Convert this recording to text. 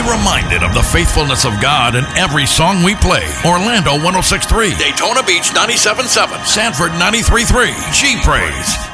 reminded of the faithfulness of God in every song we play. Orlando 106.3, Daytona Beach 97.7, Sanford 93.3, G Praise.